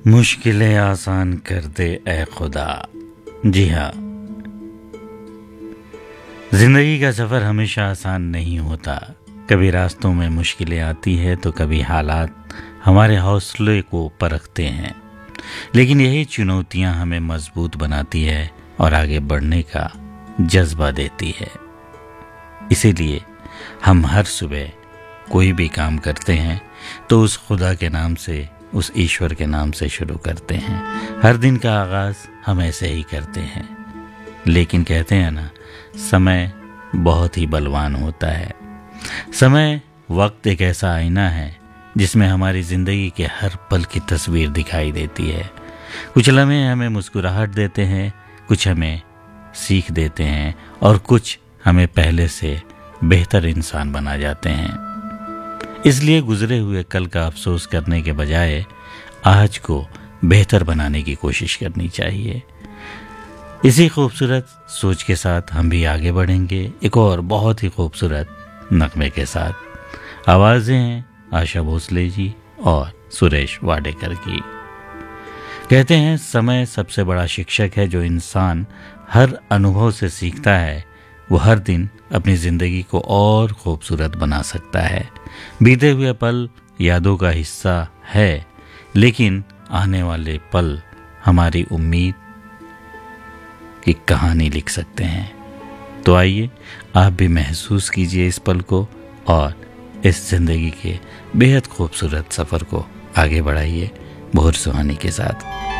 मुश्किलें आसान कर दे ए खुदा। जी हाँ, जिंदगी का सफ़र हमेशा आसान नहीं होता। कभी रास्तों में मुश्किलें आती है तो कभी हालात हमारे हौसले को परखते हैं, लेकिन यही चुनौतियां हमें मजबूत बनाती है और आगे बढ़ने का जज्बा देती है। इसीलिए हम हर सुबह कोई भी काम करते हैं तो उस खुदा के नाम से, उस ईश्वर के नाम से शुरू करते हैं। हर दिन का आगाज़ हम ऐसे ही करते हैं, लेकिन कहते हैं ना, समय बहुत ही बलवान होता है। समय वक्त एक ऐसा आईना है जिसमें हमारी ज़िंदगी के हर पल की तस्वीर दिखाई देती है। कुछ लम्हे हमें मुस्कुराहट देते हैं, कुछ हमें सीख देते हैं और कुछ हमें पहले से बेहतर इंसान बना जाते हैं। इसलिए गुजरे हुए कल का अफसोस करने के बजाय आज को बेहतर बनाने की कोशिश करनी चाहिए। इसी खूबसूरत सोच के साथ हम भी आगे बढ़ेंगे एक और बहुत ही खूबसूरत नगमे के साथ। आवाज़ें हैं आशा भोसले जी और सुरेश वाडेकर की। कहते हैं समय सबसे बड़ा शिक्षक है। जो इंसान हर अनुभव से सीखता है वो हर दिन अपनी ज़िंदगी को और खूबसूरत बना सकता है। बीते हुए पल यादों का हिस्सा है, लेकिन आने वाले पल हमारी उम्मीद की कहानी लिख सकते हैं। तो आइए आप भी महसूस कीजिए इस पल को और इस ज़िंदगी के बेहद खूबसूरत सफ़र को आगे बढ़ाइए भोर सुहानी के साथ।